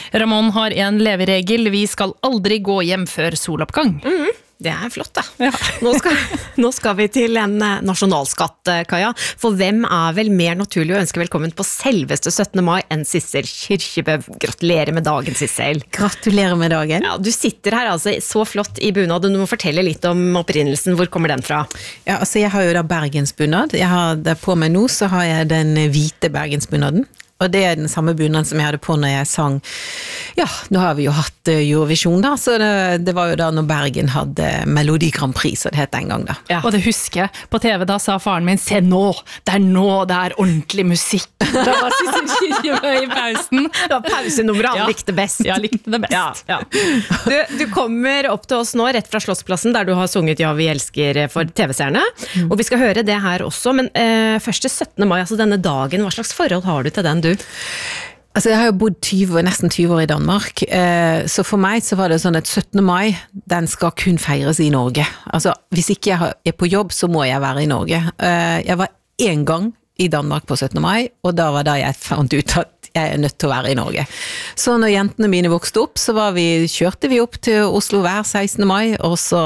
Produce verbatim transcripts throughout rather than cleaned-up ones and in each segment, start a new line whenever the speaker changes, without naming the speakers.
Ramón har en leveregel, vi skal aldri gå hjem før soloppgang.
Mm, det er flott da. Ja. Nå, skal, nå skal vi til en nasjonalskatt, Kaja. For hvem er vel mer naturlig å ønske velkommen på selveste syttende mai enn Sissel Kyrkjebø? Gratulerer med dagen, Sissel.
Gratulerer med dagen.
Ja, du sitter her altså så flott i bunad, og du må fortelle litt om opprinnelsen. Hvor kommer den fra?
Ja, altså jeg har jo da Bergensbunad. Jeg har det på meg nå, så har jeg den hvite Bergensbunaden. Og det er den samme bunaden som jeg hadde på når jeg sang. Ja, nå har vi jo hatt Eurovision da, så det, det var jo da når Bergen hadde Melodi Grand Prix, så det het en gang da.
Ja. Og det husker jeg, på T V da sa faren min, se nå, det er nå det er ordentlig musikk. Da var Sissel Kyrkjebø i pausen.
Det var pausenummeret han ja. likte best.
Ja, likte det best.
Ja, ja. Du, du kommer opp til oss nå, rett fra Slottsplassen, der du har sunget Ja, vi elsker for T V-seerne. Mm. Og vi skal høre det her også, men eh, første syttende mai, altså denne dagen, hva slags forhold har du til den, du?
Altså jeg har jo bodd tyve, nesten tyve år i Danmark, så for meg så var det sånn at syttende mai, den skal kun feires i Norge. Altså hvis ikke jeg er på jobb, så må jeg være i Norge. Jeg var en gang i Danmark på syttende mai, og da var da jeg fant ut at jeg er nødt til å være i Norge. Så når jentene mine vokste opp, så var vi, kjørte vi opp til Oslo hver sekstende mai, og så,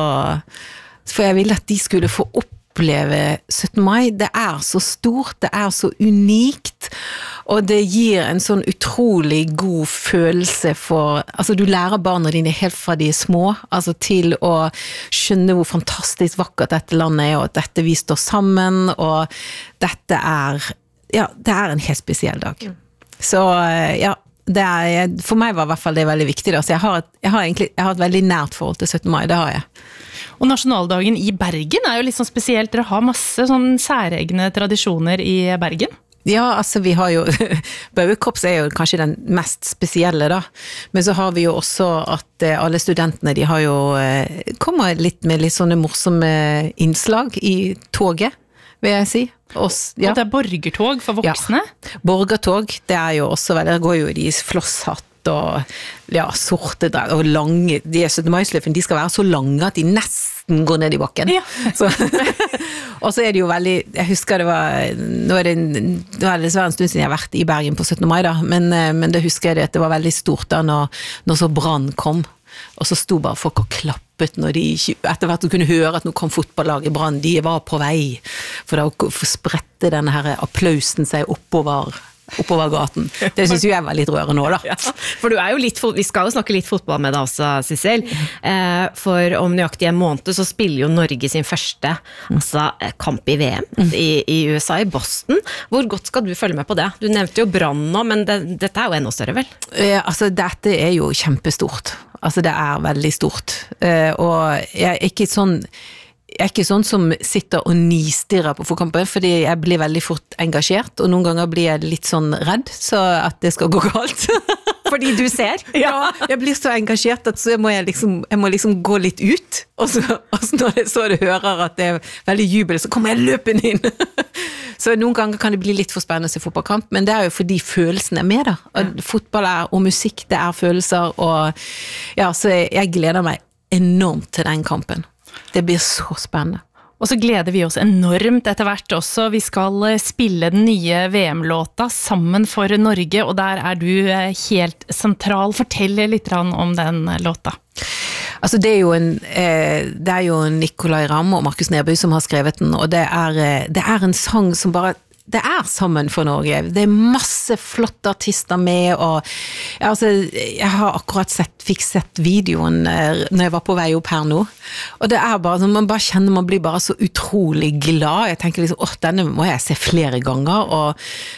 for jeg ville at de skulle få opp oppleve syttende mai, det er så stort, det er så unikt, og det gir en sånn utrolig god følelse for, altså du lærer barna dine helt fra de er små, altså til å skjønne hvor fantastisk vakkert dette landet er, og at dette vi står sammen, og dette er, ja, det er en helt spesiell dag. Så ja, det er, for meg var i hvert fall det veldig viktig da, så jeg har, et, jeg har egentlig jeg har et veldig nært forhold til syttende mai, det har jeg.
Og nasjonaldagen i Bergen er jo litt sånn spesielt, dere har masse sånn særegne tradisjoner i Bergen.
Ja, altså vi har jo, Bauekorps er jo kanskje den mest spesielle da, men så har vi jo også at alle studentene, de har jo, kommer litt med litt sånne morsomme innslag i toget, vil jeg si. Oss, ja.
Og det er borgertog for voksne?
Ja, borgertog, det er jo også veldig, det går jo i de flosshatt og ja, sorte drag, og lange, de syttende mai-sløyfene, de skal være så lange at de nesten går ned i bakken. Ja. Så, og så er det jo veldig, jeg husker det var, nå er det, det var dessverre en stund siden jeg har vært i Bergen på syttende mai da, men, men det husker jeg det, at det var veldig stort da når, når så brann kom, og så sto bare folk og klappet når de, etter hvert du kunne høre at nå kom fotballaget brann, de var på vei, for da spredte denne her applausen seg oppover oppover gaten. Det synes jeg var litt rørende nå da.
Ja, for du er jo litt, vi skal jo snakke litt fotball med deg også, Sissel. Eh, for om nøyaktig en måned så spiller jo Norge sin første altså, kamp i V M i, i U S A, i Boston. Hvor godt skal du følge med på det? Du nevnte jo Brann nå, men det, dette er jo enda større, vel?
Eh, altså, dette er jo kjempestort. Altså, det er veldig stort. Eh, og jeg er ikke sånn Jeg er ikke sånn som sitter og nistirrer på fotkampen, fordi jeg blir veldig fort engasjert, og noen ganger blir jeg litt sånn redd, så at det skal gå galt.
Fordi du ser?
Ja, jeg blir så engasjert at så må jeg liksom, jeg må liksom gå litt ut, og så, og så når jeg så det hører at det er veldig jubel, så kommer jeg løpende inn. Så noen ganger kan det bli litt for spennende å se fotballkamp, men det er jo fordi følelsen er med da. Og fotball er, og musikk, det er følelser, og ja, så jeg gleder meg enormt til den kampen. Det blir så spennende.
Og så gleder vi oss enormt etter hvert også. Vi skal spille den nye V M-låta sammen for Norge, og der er du helt sentral. Fortell litt om den låta.
Altså det er jo en, det er jo Nicolai Ramm og Markus Neby som har skrevet den, og det er, det er en sang som bare det er sammen for Norge. Det er masse flotte artister med, og ja, altså, jeg har akkurat sett, fikk sett videoen når jeg var på vei opp her nå, og det er bare, man bare kjenner, man blir bare så utrolig glad. Jeg tenker liksom, åh, denne må jeg se flere ganger, og